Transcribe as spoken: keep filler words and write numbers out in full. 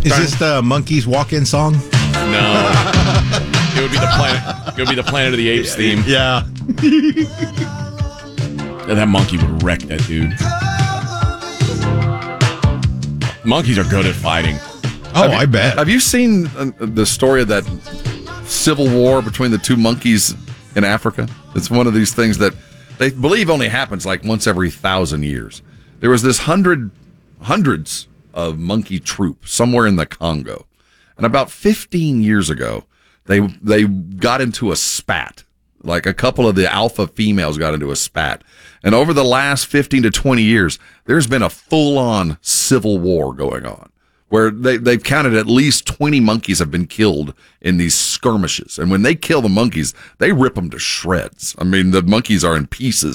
Is this the Monkeys walk-in song? No. It would be the planet. It would be the Planet of the Apes theme. Yeah. Yeah, that monkey would wreck that dude. Monkeys are good at fighting. Oh, you, I bet. Have you seen uh, the story of that civil war between the two monkeys in Africa? It's one of these things that they believe only happens like once every thousand years. There was this hundred, hundreds of monkey troop somewhere in the Congo. And about fifteen years ago, they they got into a spat. Like a couple of the alpha females got into a spat. And over the last fifteen to twenty years, there's been a full-on civil war going on, where they, they've counted at least twenty monkeys have been killed in these skirmishes. And when they kill the monkeys, they rip them to shreds. I mean, the monkeys are in pieces.